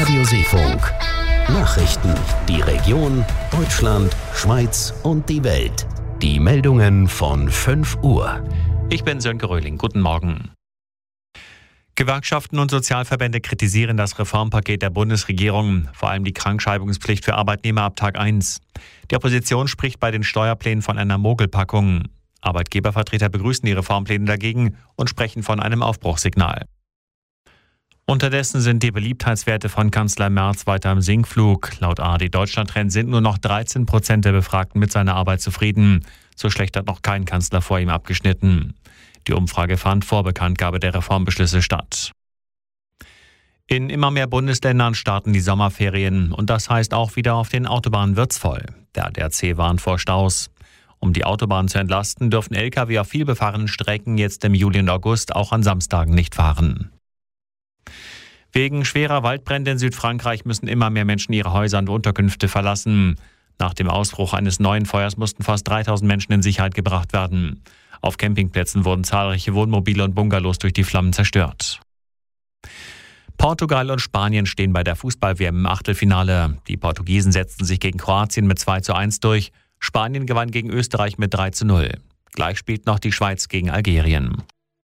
Radio Seefunk. Nachrichten, die Region, Deutschland, Schweiz und die Welt. Die Meldungen von 5 Uhr. Ich bin Sönke Röhling. Guten Morgen. Gewerkschaften und Sozialverbände kritisieren das Reformpaket der Bundesregierung, vor allem die Krankschreibungspflicht für Arbeitnehmer ab Tag 1. Die Opposition spricht bei den Steuerplänen von einer Mogelpackung. Arbeitgebervertreter begrüßen die Reformpläne dagegen und sprechen von einem Aufbruchssignal. Unterdessen sind die Beliebtheitswerte von Kanzler Merz weiter im Sinkflug. Laut ARD Deutschland-Trend sind nur noch 13% der Befragten mit seiner Arbeit zufrieden. So schlecht hat noch kein Kanzler vor ihm abgeschnitten. Die Umfrage fand vor Bekanntgabe der Reformbeschlüsse statt. In immer mehr Bundesländern starten die Sommerferien und das heißt auch wieder auf den Autobahnen wird's voll. Der ADAC warnt vor Staus. Um die Autobahn zu entlasten, dürfen Lkw auf vielbefahrenen Strecken jetzt im Juli und August auch an Samstagen nicht fahren. Wegen schwerer Waldbrände in Südfrankreich müssen immer mehr Menschen ihre Häuser und Unterkünfte verlassen. Nach dem Ausbruch eines neuen Feuers mussten fast 3000 Menschen in Sicherheit gebracht werden. Auf Campingplätzen wurden zahlreiche Wohnmobile und Bungalows durch die Flammen zerstört. Portugal und Spanien stehen bei der Fußball-WM im Achtelfinale. Die Portugiesen setzten sich gegen Kroatien mit 2:1 durch. Spanien gewann gegen Österreich mit 3:0. Gleich spielt noch die Schweiz gegen Algerien.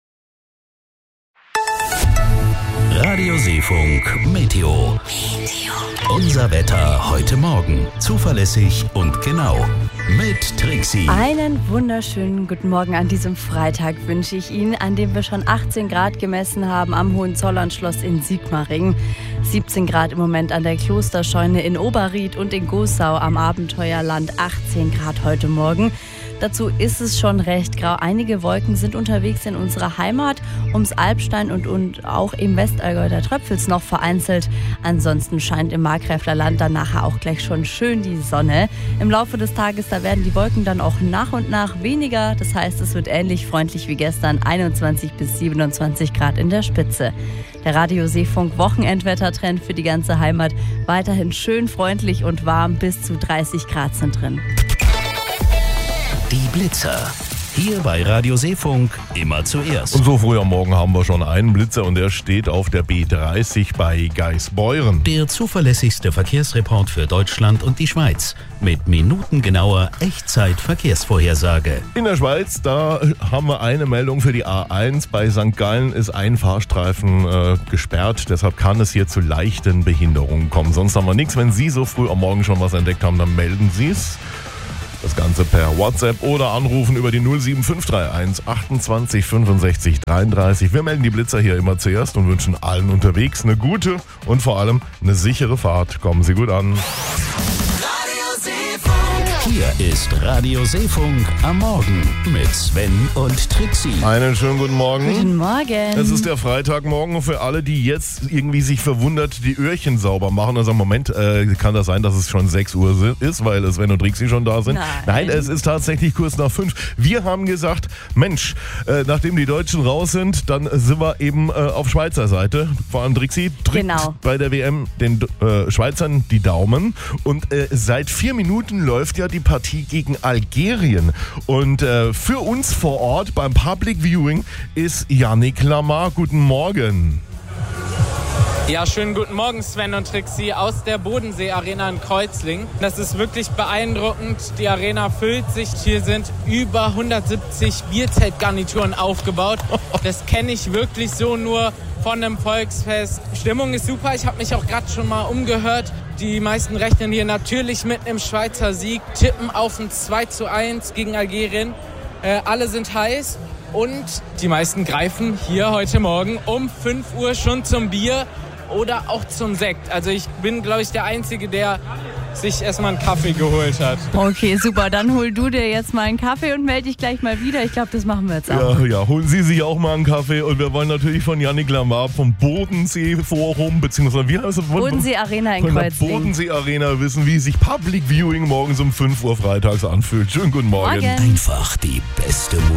Radio Seefunk Meteo. Unser Wetter heute Morgen. Zuverlässig und genau. Mit Trixi. Einen wunderschönen guten Morgen an diesem Freitag wünsche ich Ihnen, an dem wir schon 18 Grad gemessen haben am Hohenzollernschloss in Sigmaringen. 17 Grad im Moment an der Klosterscheune in Oberried und in Gossau am Abenteuerland. 18 Grad heute Morgen. Dazu ist es schon recht grau. Einige Wolken sind unterwegs in unserer Heimat, ums Alpstein und auch im Westallgäu, da tröpfelt's noch vereinzelt. Ansonsten scheint im Markgräfler Land dann nachher auch gleich schon schön die Sonne. Im Laufe des Tages, da werden die Wolken dann auch nach und nach weniger. Das heißt, es wird ähnlich freundlich wie gestern, 21 bis 27 Grad in der Spitze. Der Radio Seefunk Wochenendwettertrend für die ganze Heimat. Weiterhin schön freundlich und warm, bis zu 30 Grad sind drin. Die Blitzer. Hier bei Radio Seefunk immer zuerst. Und so früh am Morgen haben wir schon einen Blitzer und der steht auf der B30 bei Geisbeuren. Der zuverlässigste Verkehrsreport für Deutschland und die Schweiz. Mit minutengenauer Echtzeit-Verkehrsvorhersage. In der Schweiz, da haben wir eine Meldung für die A1. Bei St. Gallen ist ein Fahrstreifen gesperrt. Deshalb kann es hier zu leichten Behinderungen kommen. Sonst haben wir nichts. Wenn Sie so früh am Morgen schon was entdeckt haben, dann melden Sie es. Das Ganze per WhatsApp oder anrufen über die 07531 28 65 33. Wir melden die Blitzer hier immer zuerst und wünschen allen unterwegs eine gute und vor allem eine sichere Fahrt. Kommen Sie gut an. Hier ist Radio Seefunk am Morgen mit Sven und Trixi. Einen schönen guten Morgen. Guten Morgen. Es ist der Freitagmorgen für alle, die jetzt irgendwie sich verwundert die Öhrchen sauber machen. Also im Moment kann das sein, dass es schon 6 Uhr ist, weil Sven und Trixi schon da sind. Nein, es ist tatsächlich kurz nach 5. Wir haben gesagt, Mensch, nachdem die Deutschen raus sind, dann sind wir eben auf Schweizer Seite. Vor allem Trixi drückt bei der WM den Schweizern die Daumen. Und seit 4 Minuten läuft ja die Partie gegen Algerien. Und für uns vor Ort beim Public Viewing ist Yannick Lamar. Guten Morgen. Ja, schönen guten Morgen, Sven und Trixi aus der Bodensee-Arena in Kreuzlingen. Das ist wirklich beeindruckend. Die Arena füllt sich. Hier sind über 170 Bierzeltgarnituren aufgebaut. Das kenne ich wirklich so nur von einem Volksfest. Stimmung ist super. Ich habe mich auch gerade schon mal umgehört. Die meisten rechnen hier natürlich mit einem Schweizer Sieg, tippen auf ein 2:1 gegen Algerien. Alle sind heiß und die meisten greifen hier heute Morgen um 5 Uhr schon zum Bier oder auch zum Sekt. Also ich bin, glaube ich, der Einzige, der sich erstmal einen Kaffee geholt hat. Okay, super. Dann hol du dir jetzt mal einen Kaffee und melde dich gleich mal wieder. Ich glaube, das machen wir jetzt auch. Ja, holen Sie sich auch mal einen Kaffee. Und wir wollen natürlich von Yannick Lamar vom Bodensee-Forum, beziehungsweise wie heißt das? Bodensee-Arena in Kreuzlingen. Von der Bodensee-Arena wissen, wie sich Public Viewing morgens um 5 Uhr freitags anfühlt. Schönen guten Morgen. Einfach die beste Musik.